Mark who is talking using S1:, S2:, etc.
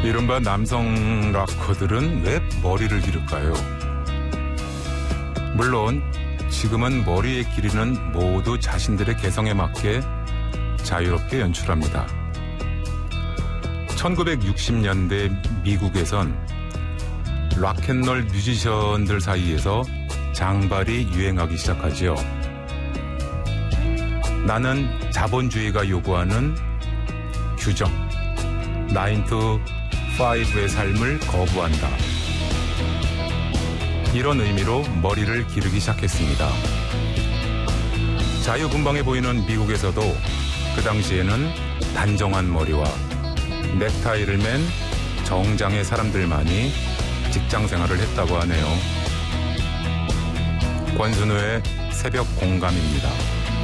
S1: 이른바 남성 락커들은 왜 머리를 기를까요? 물론 지금은 머리의 길이는 모두 자신들의 개성에 맞게 자유롭게 연출합니다. 1960년대 미국에선 락앤롤 뮤지션들 사이에서 장발이 유행하기 시작하지요. 나는 자본주의가 요구하는 규정, 9to5의 삶을 거부한다. 이런 의미로 머리를 기르기 시작했습니다. 자유분방해 보이는 미국에서도 그 당시에는 단정한 머리와 넥타이를 맨 정장의 사람들만이 직장 생활을 했다고 하네요. 권순우의 새벽 공감입니다.